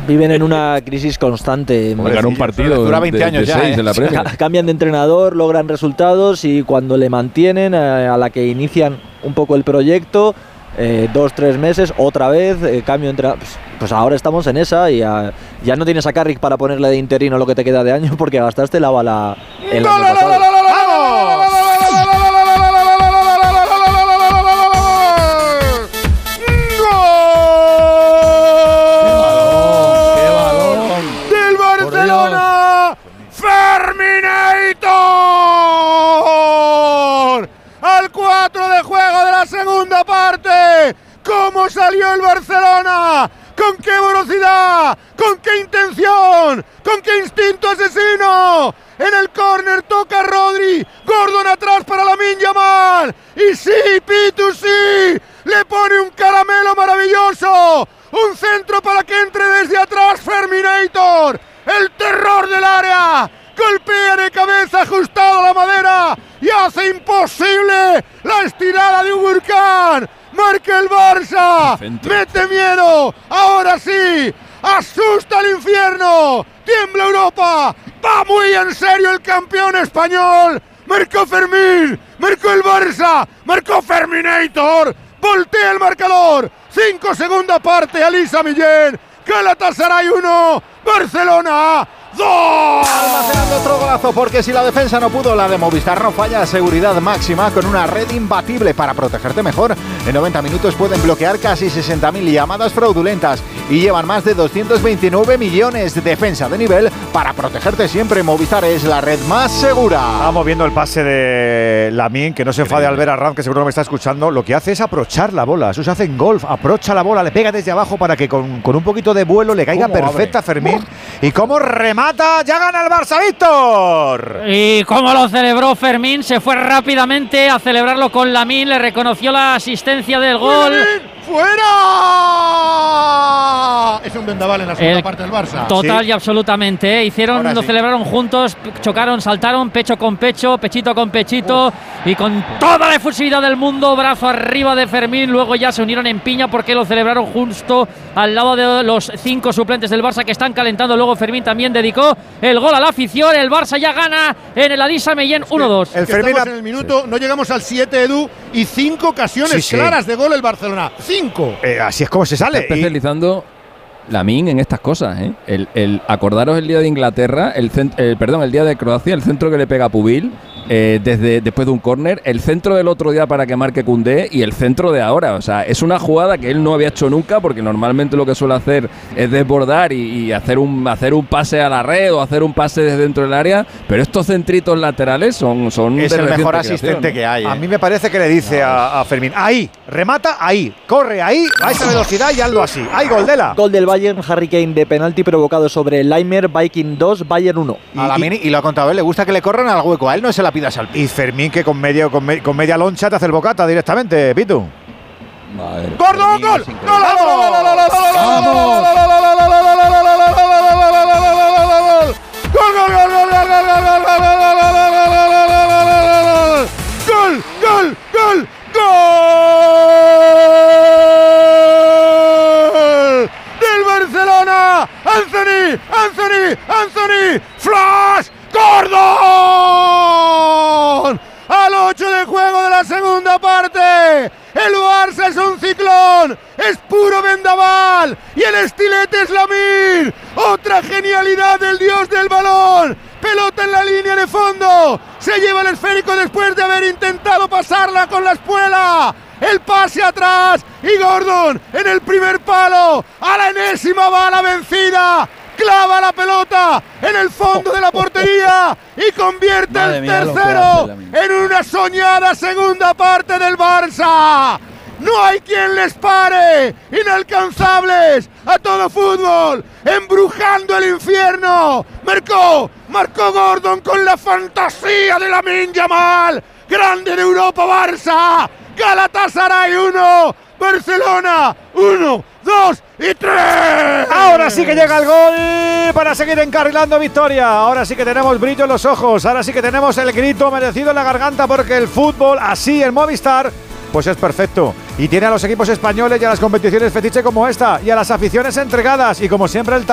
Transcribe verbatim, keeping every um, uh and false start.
Viven en una crisis constante. Ganar un partido dura veinte de, años de ya, seis ¿eh? en la Premier. Cambian de entrenador, logran resultados y cuando le mantienen, eh, a la que inician un poco el proyecto, eh, dos, tres meses, otra vez, eh, cambio de entrenador. Pues, pues ahora estamos en esa y ya, ya no tienes a Carrick para ponerle de interino lo que te queda de año porque gastaste la bala el año pasado. Al cuatro de juego de la segunda parte. ¿Cómo salió el Barcelona? ¿Con qué velocidad? ¿Con qué intención? ¿Con qué instinto asesino? En el córner toca Rodri. Gordon atrás para Lamine Yamal. Y sí, Pitu, sí. Le pone un caramelo maravilloso. Un centro para que entre desde atrás Ferminator. El terror del área. Golpea de cabeza ajustado a la madera y hace imposible la estirada de un huracán. Marca el Barça. Mete miedo. Ahora sí. Asusta al infierno. Tiembla Europa. Va muy en serio el campeón español. Marcó Fermín. Marcó el Barça. Marcó Ferminator. Voltea el marcador. Cinco segunda parte. Alisa Millén. Galatasaray uno. Barcelona dos. Almacenando otro golazo porque si la defensa no pudo, la de Movistar no falla. Seguridad máxima con una red imbatible para protegerte mejor. En noventa minutos pueden bloquear casi sesenta mil llamadas fraudulentas y llevan más de doscientos veintinueve millones de defensa de nivel para protegerte siempre. Movistar es la red más segura. Vamos viendo el pase de Lamine, que no se enfade al ver a Ram, que seguro que me está escuchando. Lo que hace es aprochar la bola. Eso se hace en golf. Aprocha la bola, le pega desde abajo para que con, con un poquito de vuelo le caiga perfecta a Fermín. ¡Oh! Y cómo remata. ¡Ya gana el Barça, Víctor! Y cómo lo celebró Fermín. Se fue rápidamente a celebrarlo con Lamine. Le reconoció la asistencia del gol. ¡Fuera! Es un vendaval en la segunda El parte del Barça. Total sí. y absolutamente. ¿eh? Hicieron, Ahora lo sí. celebraron juntos, chocaron, saltaron, pecho con pecho, pechito con pechito. Uf. Y con toda la efusividad del mundo, brazo arriba de Fermín. Luego ya se unieron en piña porque lo celebraron justo al lado de los cinco suplentes del Barça que están calentando. Luego Fermín también dedicó el gol a la afición. El Barça ya gana en el Alisa Mellén uno dos. El Fermín en el minuto, sí. No llegamos al siete, Edu, y cinco ocasiones sí, sí. claras de gol el Barcelona. Cinco. Eh, así es como se sale. Está especializando Lamine en estas cosas, ¿eh? El, el, acordaros el día de Inglaterra, el, cent, el perdón, el día de Croacia, el centro que le pega a Pubil. Eh, desde después de un córner, el centro del otro día para que marque Koundé y el centro de ahora. O sea, es una jugada que él no había hecho nunca porque normalmente lo que suele hacer es desbordar y, y hacer un hacer un pase a la red o hacer un pase desde dentro del área, pero estos centritos laterales son, son es de el mejor asistente creación, ¿no? que hay. ¿eh? A mí me parece que le dice no, a, a Fermín, ahí, remata ahí, corre ahí, a esa velocidad y hazlo así. ¡Ay, gol de la! Gol del Bayern, Harry Kane de penalti provocado sobre Leimer, Viking dos, Bayern uno. Y, a Lamine, y lo ha contado él, le gusta que le corran al hueco, a él no se la pidas al y Fermín que con medio con, me, con media loncha te hace el bocata directamente, Pitu. ¡Gordon, gol! ¡Gol, gol, gol, gol! ¡Del Barcelona! ¡Anthony, Anthony, Anthony! ¡Flash! ¡Gordon! Al ocho de juego de la segunda parte. El Barça es un ciclón. Es puro vendaval. Y el estilete es Lamine. Otra genialidad del dios del balón. Pelota en la línea de fondo. Se lleva el esférico después de haber intentado pasarla con la espuela. El pase atrás. Y Gordon en el primer palo. A la enésima bala vencida. Clava la pelota en el fondo de la portería y convierte Madre el mía, tercero en una soñada segunda parte del Barça. No hay quien les pare. Inalcanzables a todo fútbol. Embrujando el infierno. Marcó, marcó Gordon con la fantasía de Lamine Yamal. Grande de Europa, Barça. Galatasaray uno. Barcelona uno. Dos y tres. Ahora sí que llega el gol para seguir encarrilando victoria. Ahora sí que tenemos brillo en los ojos. Ahora sí que tenemos el grito merecido en la garganta porque el fútbol así en Movistar pues es perfecto. Y tiene a los equipos españoles y a las competiciones fetiche como esta y a las aficiones entregadas y como siempre el